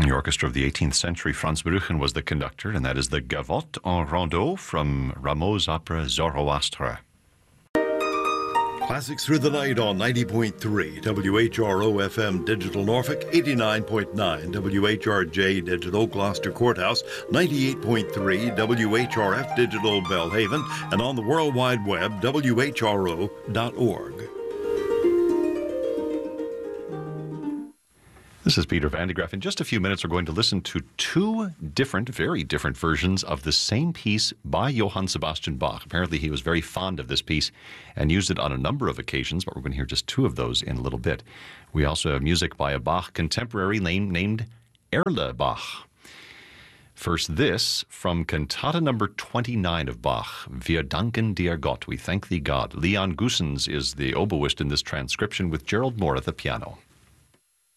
The orchestra of the 18th century. Franz Brüchen was the conductor, and that is the Gavotte en Rondeau from Rameau's opera Zoroastre. Classics through the night on 90.3 WHRO FM Digital Norfolk, 89.9 WHRJ Digital Gloucester Courthouse, 98.3 WHRF Digital Belhaven, and on the World Wide Web, WHRO.org. This is Peter Van de Graaff. In just a few minutes, we're going to listen to two different, very different versions of the same piece by Johann Sebastian Bach. Apparently, he was very fond of this piece and used it on a number of occasions, but we're going to hear just two of those in a little bit. We also have music by a Bach contemporary named Erlebach. First, this from Cantata number 29 of Bach, Wir danken dir Gott, we thank thee God. Leon Goossens is the oboist in this transcription with Gerald Moore at the piano.